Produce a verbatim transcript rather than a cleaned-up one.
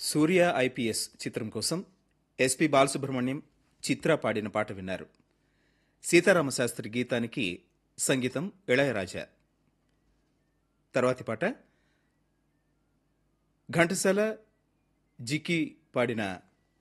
సూర్య IPS చిత్రం కోసం SP Balasubrahmanyam చిత్ర పాడిన పాట విన్నారు. సీతారామశాస్త్రి గీతానికి సంగీతం ఇళయరాజా. తర్వాతి పాట ఘంటసాల జికి పాడిన